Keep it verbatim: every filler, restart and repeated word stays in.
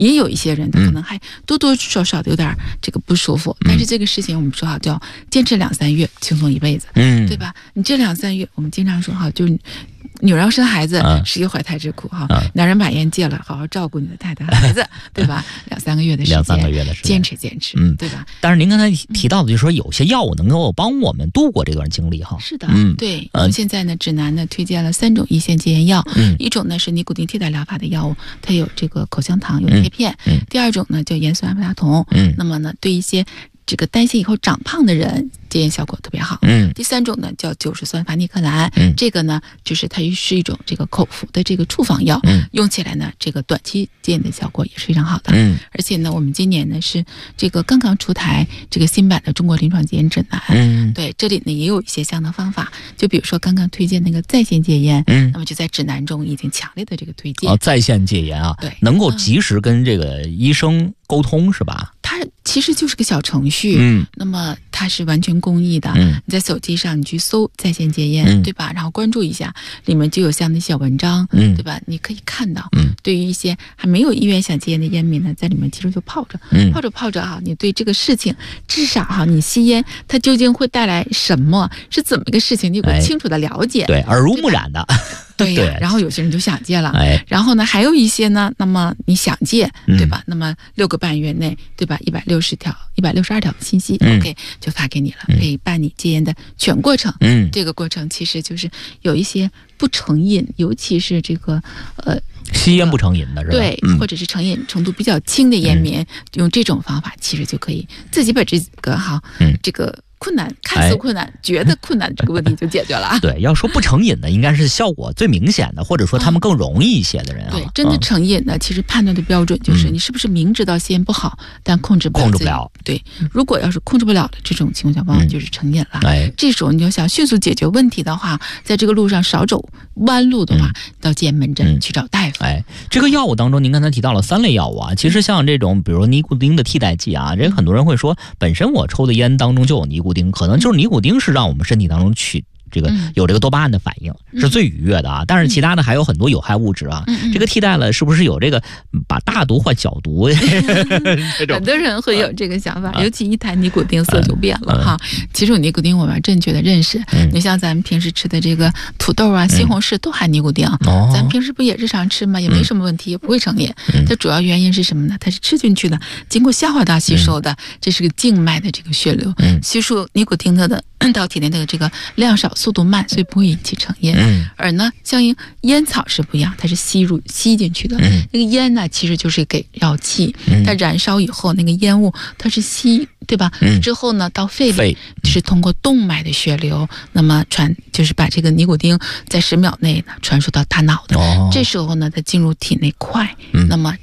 也有一些人他可能还多多少少的有点这个不舒服，嗯、但是这个事情我们说好叫坚持两三月，轻松一辈子，嗯，对吧？你这两三月，我们经常说哈，就是女人要生孩子是一个怀胎之苦哈，嗯、男人把烟戒了，好好照顾你的太太孩子，对吧？两三个月的时间， 两三个月的时间， 坚持坚持，嗯，对吧？ 但是您刚才提到的就是说，有些药物能够帮我们度过这段经历哈。 是的，嗯，对。我们现在呢，指南呢推荐了三种一线戒烟药，嗯，一种呢是尼古丁替代疗法的药物，它有这个口香糖，有贴片，嗯，第二种呢叫盐酸阿普达酮，嗯，那么呢对一些这个担心以后长胖的人戒烟效果特别好，嗯，第三种呢叫酒石酸伐尼克兰，嗯，这个呢就是它是一种这个口服的这个处方药，嗯，用起来呢这个短期戒烟的效果也是非常好的，嗯，而且呢我们今年呢是这个刚刚出台这个新版的中国临床戒烟指南，嗯，对，这里呢也有一些相当方法，就比如说刚刚推荐那个在线戒烟，嗯，那么就在指南中已经强烈的这个推荐， 哦，在线戒烟啊，对，能够及时跟这个医生沟通是吧？ 它其实就是个小程序，嗯，那么它是完全公益的，嗯，你在手机上你去搜在线戒烟，嗯，对吧？然后关注一下，里面就有像那小文章，嗯，对吧？你可以看到，嗯，对于一些还没有意愿想戒烟的烟民呢，在里面其实就泡着，嗯，泡着泡着哈，你对这个事情至少哈，你吸烟它究竟会带来什么，是怎么一个事情，你有个清楚的了解， 哎、对，耳濡目染的。 对呀、啊，然后有些人就想戒了，哎，然后呢，还有一些呢，那么你想戒，对吧？嗯、那么六个半月内，对吧？一百六十条、一百六十二条信息、嗯、，OK， 就发给你了，可以办理戒烟的全过程。嗯，这个过程其实就是有一些不成瘾，尤其是这个呃。 吸烟不成瘾的是吧？ 对、嗯，或者是成瘾程度比较轻的烟民、嗯，用这种方法其实就可以自己把这个哈，嗯，这个困难看似困难、哎、觉得困难这个问题就解决了。 对，要说不成瘾的，应该是效果最明显的，或者说他们更容易一些的人、啊嗯。对，真的成瘾的，其实判断的标准就是你是不是明知道吸烟不好，但控制不了。 控制不了。 对，如果要是控制不了的这种情况下，往往就是成瘾了。哎、嗯，这时候你要想迅速解决问题的话，在这个路上少走弯路的话，嗯、到戒烟门诊去找大夫。 哎，这个药物当中，您刚才提到了三类药物啊，其实像这种，比如说尼古丁的替代剂啊，这个很多人会说，本身我抽的烟当中就有尼古丁，可能就是尼古丁是让我们身体当中去这个有这个多巴胺的反应，嗯、是最愉悦的啊。但是其他的还有很多有害物质啊，嗯、这个替代了是不是有这个把大毒换小毒？ 很多人会有这个想法，啊、尤其一谈尼古丁色就变了、嗯、哈。其实尼古丁我们要正确的认识，嗯、你像咱们平时吃的这个土豆啊、西红柿都含尼古丁，嗯、咱们平时不也日常吃吗？也没什么问题，也不会成瘾。嗯、它主要原因是什么呢？它是吃进去的，经过消化道吸收的，嗯、这是个静脉的这个血流，嗯、吸收尼古丁它的到体内的这个量少。速度慢，所以不会引起成瘾。嗯，而呢，像烟草是不一样，它是吸入吸进去的。嗯，那个烟呢，其实就是给药气，嗯、它燃烧以后，那个烟雾它是吸，对吧？嗯，之后呢，到肺里是通过动脉的血流，那么传就是把这个尼古丁在十秒内呢传输到大脑的。哦，这时候呢，它进入体内快，嗯、那么。